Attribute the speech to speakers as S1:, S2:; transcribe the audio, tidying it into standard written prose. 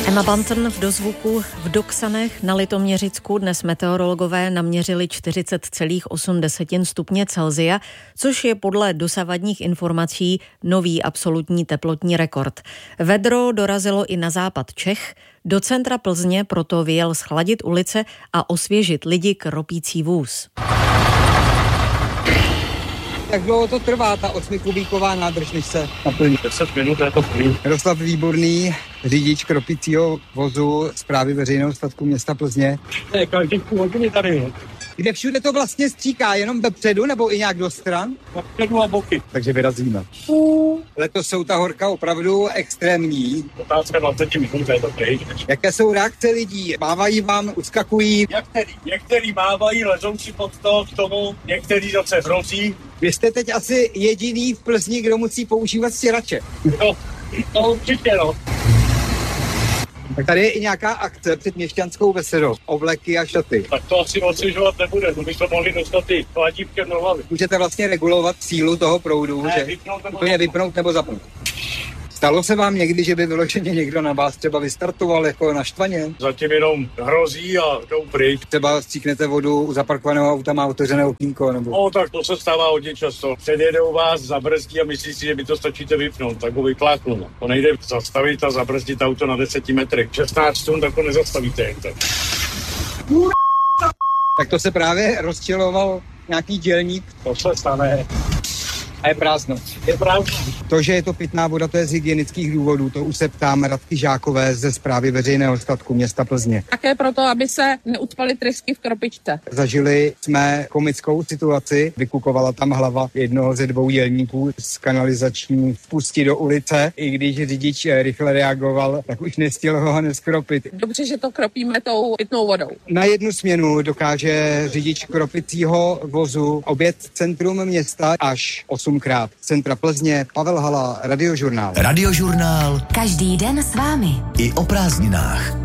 S1: Emma Banton v dozvuku v Doksanech na Litoměřicku dnes meteorologové naměřili 40,8 stupně Celsia, což je podle dosavadních informací nový absolutní teplotní rekord. Vedro dorazilo i na západ Čech, do centra Plzně proto vyjel schladit ulice a osvěžit lidi ropící vůz.
S2: Jak dlouho to trvá, ta 8kubíková nádrž, než se naplní?
S3: 10 minut je to plný.
S2: Jaroslav Výborný, řidič kropicího vozu Správy veřejného statku města Plzně.
S3: Každý půl hodiny tady.
S2: Kde všude to vlastně stříká, jenom dopředu nebo i nějak do stran?
S3: Dopředu a boky.
S2: Takže vyrazíme. Letos jsou ta horka opravdu extrémní.
S3: Otázka 20 minut, je to pryč.
S2: Jaké jsou reakce lidí? Mávají vám, uskakují?
S3: Některý mávají, lezou si pod to k tomu, některý zase hrozí.
S2: Vy jste teď asi jediný v Plzni, kdo musí používat stěrače.
S3: No, to určitě, no.
S2: Tak tady je i nějaká akce před Měšťanskou veselou. Obleky a šaty.
S3: Tak to asi osvěžovat nebude, to bychom mohli dostat ty hladívky do hlavy.
S2: Můžete vlastně regulovat sílu toho proudu,
S3: Ne,
S2: že vypnout nebo zapnout. Stalo se vám někdy, že by vyloženě někdo na vás třeba vystartoval jako naštvaně?
S3: Zatím jenom hrozí a jdou pryč.
S2: Třeba stříknete vodu u zaparkovaného auta, má otevřené okýnko, nebo...
S3: No tak to se stává hodně často. Předjedou vás, zabrzdí a myslí si, že by to stačíte vypnout, tak ho vypláknu. No. To nejde zastavit a zabrzdit auto na 10 metrech. 16 tun, tak ho nezastavíte jen tak.
S2: Tak to se právě rozčiloval nějaký dělník.
S3: To se stane.
S2: A je prázdno.
S3: Je prázdno.
S2: To, že je to pitná voda, to je z hygienických důvodů. To už se ptám Radky Žákové ze Správy veřejného statku města Plzně.
S4: Také proto, aby se neucpaly trysky v kropičce.
S2: Zažili jsme komickou situaci. Vykukovala tam hlava jednoho ze dvou dělníků z kanalizační vpustí do ulice. I když řidič rychle reagoval, tak už nestihl ho neskropit.
S4: Dobře, že to kropíme tou pitnou vodou.
S2: Na jednu směnu dokáže řidič kropicího vozu objet centrum města až 8krát. Centra Plzně, Pavel Hala, Radiožurnál.
S5: Radiožurnál.
S6: Každý den s vámi.
S5: I o prázdninách.